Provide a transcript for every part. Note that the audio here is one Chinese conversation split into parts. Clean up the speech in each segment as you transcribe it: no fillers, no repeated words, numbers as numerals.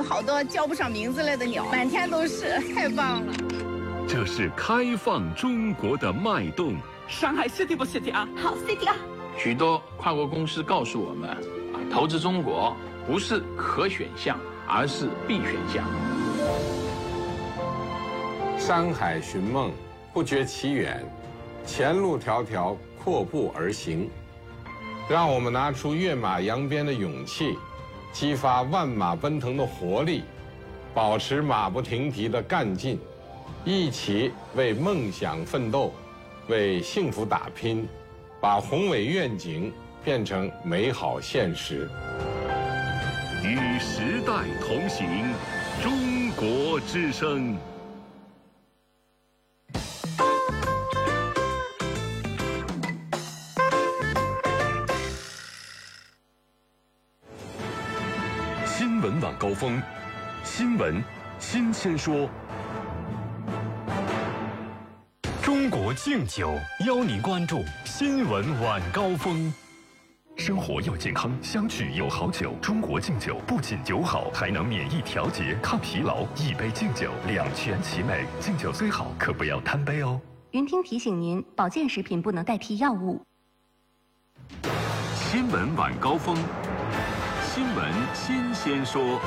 好多叫不上名字来的鸟，满天都是，太棒了。 这是开放中国的脉动。 上海 City 不 City 啊？ 好 City 啊！ 许多跨国公司告诉我们，投资中国不是可选项，而是必选项。 山海寻梦，不觉其远，前路迢迢，阔步而行。让我们拿出跃马扬鞭的勇气，激发万马奔腾的活力，保持马不停蹄的干劲，一起为梦想奋斗，为幸福打拼，把宏伟愿景变成美好现实。 与时代同行，中国之声。新闻晚高峰，新闻新鲜说。中国敬酒邀您关注新闻晚高峰。生活要健康，相聚有好酒。中国敬酒不仅酒好，还能免疫调节、抗疲劳。一杯敬酒，两全其美。敬酒虽好，可不要贪杯哦。 云听提醒您，保健食品不能代替药物。 新闻晚高峰，新闻新鲜说。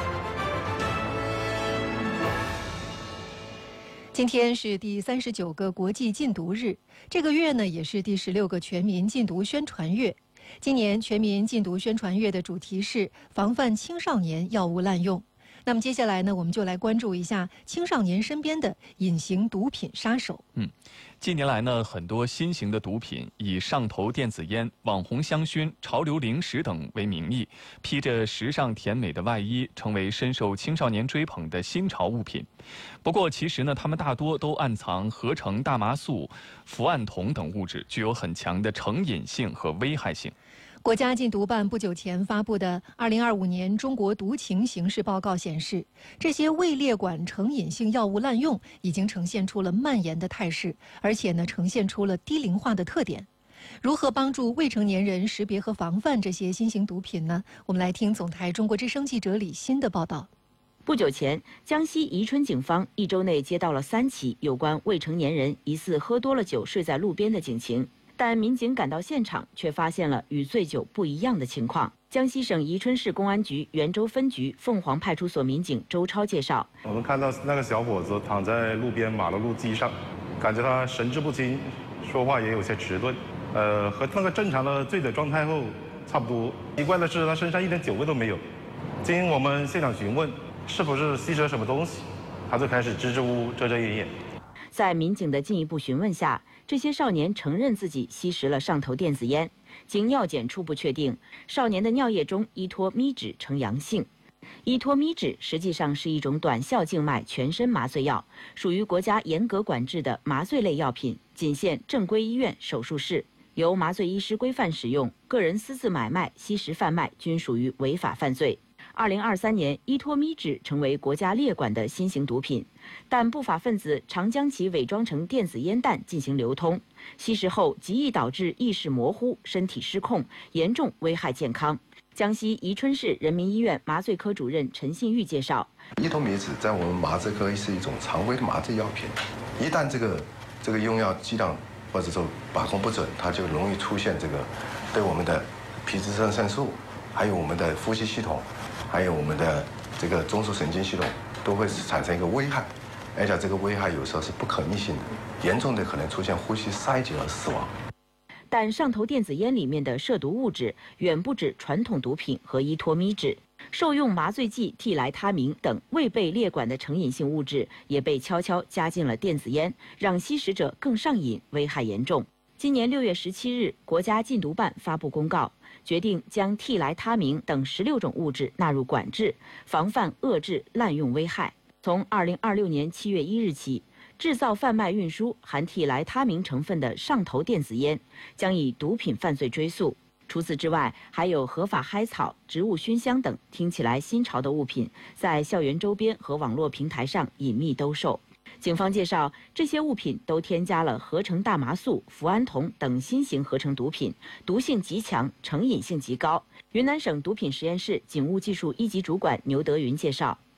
今天是第39个国际禁毒日，这个月呢也是第16个全民禁毒宣传月。今年全民禁毒宣传月的主题是防范青少年药物滥用。那么接下来呢，我们就来关注一下青少年身边的隐形毒品杀手。 近年来呢，很多新型的毒品以上头电子烟、网红香薰、潮流零食等为名义，披着时尚甜美的外衣，成为深受青少年追捧的新潮物品。不过，其实呢，它们大多都暗藏合成大麻素、伏胺酮等物质，具有很强的成瘾性和危害性。 国家禁毒办不久前发布的2025年中国毒情形势报告显示，这些未列管成瘾性药物滥用已经呈现出了蔓延的态势，而且呢，呈现出了低龄化的特点。如何帮助未成年人识别和防范这些新型毒品呢？我们来听总台中国之声记者李欣的报道。 不久前，江西宜春警方1周内接到了3起有关未成年人疑似喝多了酒睡在路边的警情。但民警赶到现场，却发现了与醉酒不一样的情况。江西省宜春市公安局袁州分局凤凰派出所民警周超介绍： 我们看到那个小伙子躺在路边马路基上，感觉他神志不清，说话也有些迟钝，和那个正常的醉酒状态后差不多。奇怪的是，他身上一点酒味都没有。经我们现场询问，是否是吸食了什么东西，他就开始支支吾吾、遮遮掩掩。 在民警的进一步询问下，这些少年承认自己吸食了上头电子烟。经尿检初步确定，少年的尿液中依托咪酯呈阳性。依托咪酯实际上是一种短效静脉全身麻醉药，属于国家严格管制的麻醉类药品，仅限正规医院、手术室，由麻醉医师规范使用，个人私自买卖、吸食贩卖均属于违法犯罪。2023年，依托咪酯成为国家列管的新型毒品，但不法分子常将其伪装成电子烟弹进行流通，吸食后极易导致意识模糊、身体失控，严重危害健康。江西宜春市人民医院麻醉科主任陈信玉介绍： 依托咪酯在我们麻醉科是一种常规的麻醉药品，一旦这个用药剂量或者说把控不准，它就容易出现这个对我们的皮质肾上素，还有我们的呼吸系统，还有我们的这个中枢神经系统都会产生一个危害，而且这个危害有时候是不可逆性的，严重的可能出现呼吸衰竭而死亡。 但上头电子烟里面的涉毒物质远不止传统毒品和依托咪酯，受用麻醉剂替来他明等未被列管的成瘾性物质也被悄悄加进了电子烟，让吸食者更上瘾，危害严重。今年6月17日，国家禁毒办发布公告，决定将替来他明等16种物质纳入管制，防范遏制滥用危害。从2026年7月1日起，制造、贩卖、运输含替来他明成分的上头电子烟将以毒品犯罪追诉。除此之外，还有合法嗨草、植物熏香等听起来新潮的物品，在校园周边和网络平台上隐秘兜售。警方介绍，这些物品都添加了合成大麻素、伏胺酮等新型合成毒品，毒性极强，成瘾性极高。云南省毒品实验室警务技术1级主管牛德云介绍。